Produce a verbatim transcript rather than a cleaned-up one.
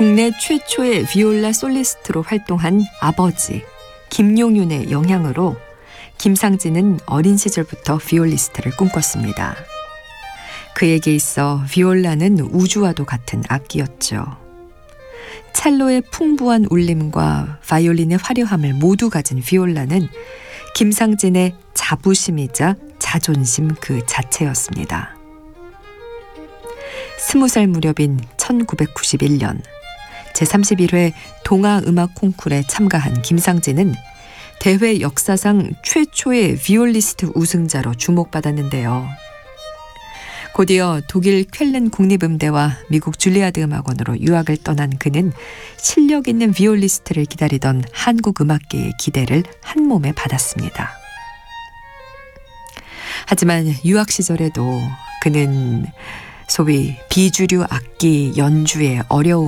국내 최초의 비올라 솔리스트로 활동한 아버지 김용윤의 영향으로 김상진은 어린 시절부터 비올리스트를 꿈꿨습니다. 그에게 있어 비올라는 우주와도 같은 악기였죠. 첼로의 풍부한 울림과 바이올린의 화려함을 모두 가진 비올라는 김상진의 자부심이자 자존심 그 자체였습니다. 스무 살 무렵인 천구백구십일 년 제삼십일 회 동아음악 콩쿠르에 참가한 김상진은 대회 역사상 최초의 비올리스트 우승자로 주목받았는데요. 곧이어 독일 쾰른 국립음대와 미국 줄리아드 음악원으로 유학을 떠난 그는 실력 있는 비올리스트를 기다리던 한국 음악계의 기대를 한몸에 받았습니다. 하지만 유학 시절에도 그는 소위 비주류 악기 연주의 어려움